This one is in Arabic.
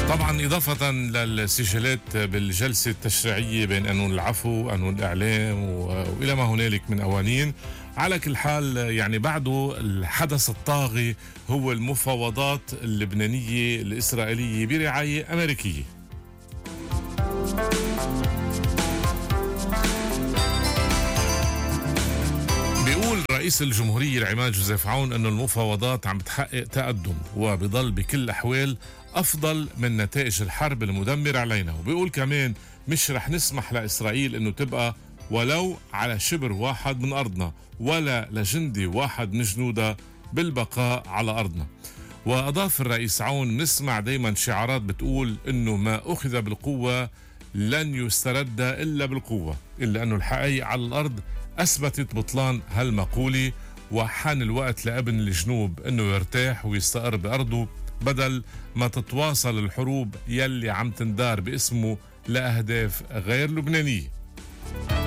طبعا إضافة للسجالات بالجلسة التشريعية بين قانون العفو وقانون الإعلام وإلى ما هنالك من قوانين. على كل حال يعني بعده الحدث الطاغي هو المفاوضات اللبنانية الإسرائيلية برعاية أمريكية. بيقول رئيس الجمهورية العماد جوزيف عون أنه المفاوضات عم تحقق تقدم وبضل بكل الأحوال أفضل من نتائج الحرب المدمرة علينا. وبيقول كمان مش رح نسمح لإسرائيل أنه تبقى ولو على شبر واحد من أرضنا ولا لجندي واحد من جنودها بالبقاء على أرضنا. وأضاف الرئيس عون نسمع دايما شعارات بتقول أنه ما أخذ بالقوة لن يسترد إلا بالقوة، إلا أنه الحقيقة على الأرض أثبتت بطلان هالمقولة، وحان الوقت لابن الجنوب أنه يرتاح ويستقر بأرضه بدل ما تتواصل الحروب يلي عم تندار باسمه لأهداف غير لبنانية.